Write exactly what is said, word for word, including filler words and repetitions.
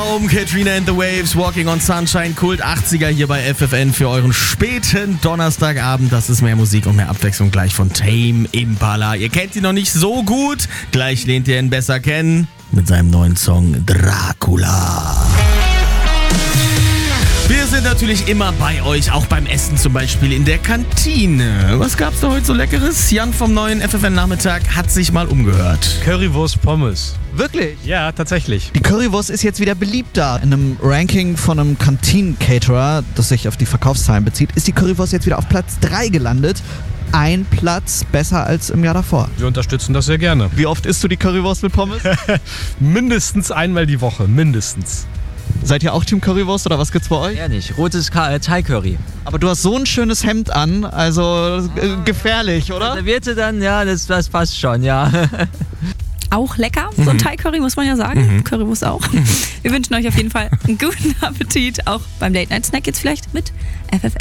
Home, Katrina and the Waves, Walking on Sunshine, Kult achtziger hier bei F F N für euren späten Donnerstagabend. Das ist mehr Musik und mehr Abwechslung gleich von Tame Impala. Ihr kennt ihn noch nicht so gut, gleich lernt ihr ihn besser kennen mit seinem neuen Song Dracula. Wir sind natürlich immer bei euch, auch beim Essen zum Beispiel in der Kantine. Was gab's da heute so Leckeres? Jan vom neuen F F N-Nachmittag hat sich mal umgehört. Currywurst Pommes. Wirklich? Ja, tatsächlich. Die Currywurst ist jetzt wieder beliebter. In einem Ranking von einem Kantinen-Caterer, das sich auf die Verkaufszahlen bezieht, ist die Currywurst jetzt wieder auf Platz drei gelandet. Ein Platz besser als im Jahr davor. Wir unterstützen das sehr gerne. Wie oft isst du die Currywurst mit Pommes? Mindestens einmal die Woche, mindestens. Seid ihr auch Team Currywurst oder was gibt's bei euch? Ja, nicht. Rotes Ka- äh, Thai Curry. Aber du hast so ein schönes Hemd an, also äh, gefährlich, oder? Servierte dann, ja, das, das passt schon, ja. Auch lecker, so ein Thai Curry, muss man ja sagen. Mhm. Currywurst auch. Wir wünschen euch auf jeden Fall einen guten Appetit, auch beim Late Night Snack jetzt vielleicht mit F F N.